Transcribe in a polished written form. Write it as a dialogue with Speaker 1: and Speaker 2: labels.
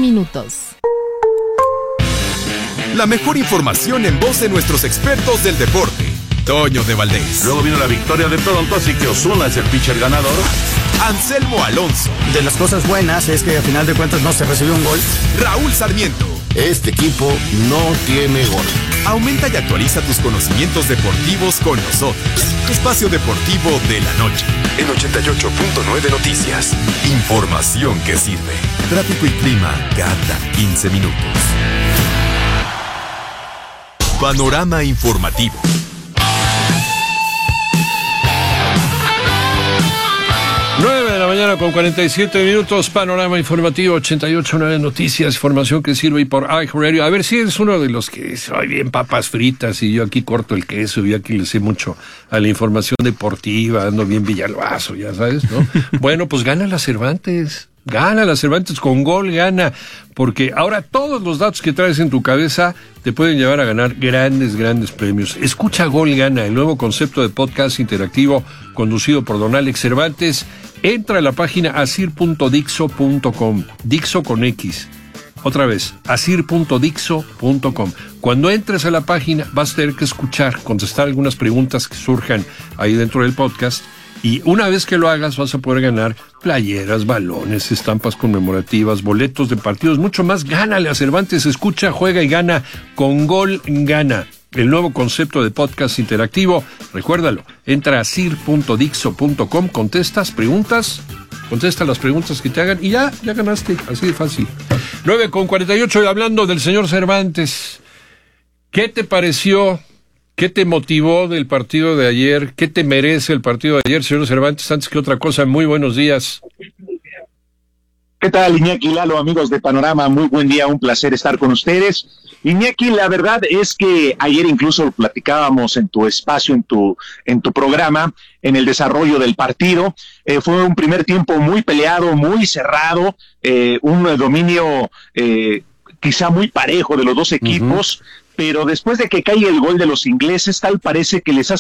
Speaker 1: minutos.
Speaker 2: La mejor información en voz de nuestros expertos del deporte. Toño de Valdés.
Speaker 3: Luego vino la victoria de Toronto, así que Ozuna es el pitcher ganador.
Speaker 2: Anselmo Alonso.
Speaker 4: De las cosas buenas es que a final de cuentas no se recibió un gol.
Speaker 2: Raúl Sarmiento.
Speaker 5: Este equipo no tiene gol.
Speaker 2: Aumenta y actualiza tus conocimientos deportivos con nosotros. Espacio Deportivo de la Noche. En 88.9 Noticias. Información que sirve. Tráfico y clima cada 15 minutos. Panorama informativo.
Speaker 6: 9 de la mañana con 47 minutos, panorama informativo 88.9 Noticias, información que sirve y por iHeartRadio. A ver si eres uno de los que soy bien papas fritas y yo aquí corto el queso y aquí le sé mucho a la información deportiva, ando bien Villalbazo, ya sabes, ¿no? Bueno, pues gana la Cervantes con Gol Gana, porque ahora todos los datos que traes en tu cabeza te pueden llevar a ganar grandes premios. Escucha Gol Gana, el nuevo concepto de podcast interactivo conducido por don Alex Cervantes. Entra a la página asir.dixo.com, Dixo con X. Otra vez, asir.dixo.com. Cuando entres a la página vas a tener que contestar algunas preguntas que surjan ahí dentro del podcast. Y una vez que lo hagas vas a poder ganar playeras, balones, estampas conmemorativas, boletos de partidos, mucho más. Gánale a Cervantes, escucha, juega y gana con Gol Gana. El nuevo concepto de podcast interactivo, recuérdalo, entra a asir.dixo.com, contesta las preguntas que te hagan y ya ganaste, así de fácil. 9:48 y hablando del señor Cervantes, ¿qué te pareció? ¿Qué te motivó del partido de ayer? ¿Qué te merece el partido de ayer, señor Cervantes? Antes que otra cosa, muy buenos días.
Speaker 7: ¿Qué tal, Iñaki, Lalo, amigos de Panorama? Muy buen día, un placer estar con ustedes. Iñaki, la verdad es que ayer incluso platicábamos en tu espacio, en tu programa, en el desarrollo del partido. Fue un primer tiempo muy peleado, muy cerrado, un dominio quizá muy parejo de los dos equipos. Pero después de que cae el gol de los ingleses, tal parece que les hace